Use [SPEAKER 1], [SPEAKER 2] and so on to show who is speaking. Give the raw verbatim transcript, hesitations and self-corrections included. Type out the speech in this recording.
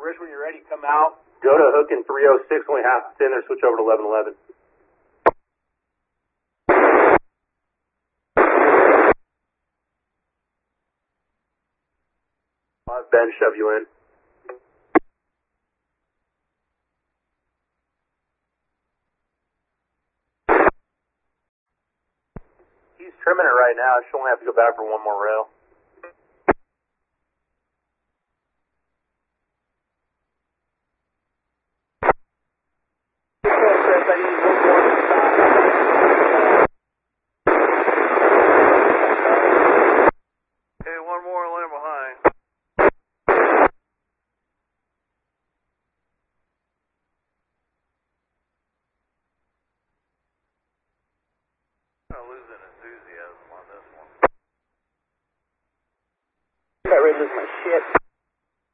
[SPEAKER 1] Rich, when you're ready, come out. Go to hook in three oh six, only half it's in there, switch over to eleven eleven. I'll have Ben shove you in. He's trimming it right now. She'll only have to go back for one more rail.
[SPEAKER 2] Okay, one more and land behind. I'm losing enthusiasm on this one.
[SPEAKER 1] I ready to lose my shit.